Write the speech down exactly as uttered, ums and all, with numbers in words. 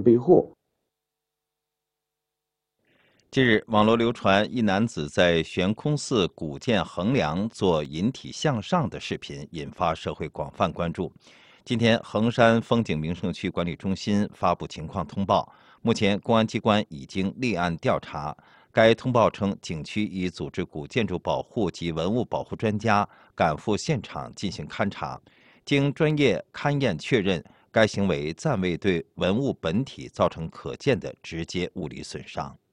备货。 近日，网络流传一男子在悬空寺古建横梁做引体向上的视频，引发社会广泛关注。今天，衡山风景名胜区管理中心发布情况通报，目前公安机关已经立案调查。该通报称，景区已组织古建筑保护及文物保护专家赶赴现场进行勘查，经专业勘验确认，该行为暂未对文物本体造成可见的直接物理损伤。